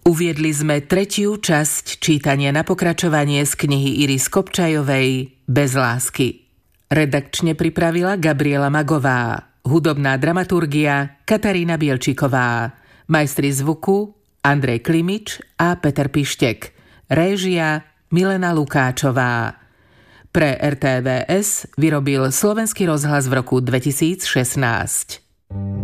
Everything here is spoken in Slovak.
Uviedli sme tretiu časť čítania na pokračovanie z knihy Iris Kopčajovej Bez lásky. Redakčne pripravila Gabriela Magová, hudobná dramaturgia Katarína Bielčiková, majstri zvuku Andrej Klimič a Peter Pištek, réžia Milena Lukáčová. Pre RTVS vyrobil Slovenský rozhlas v roku 2016.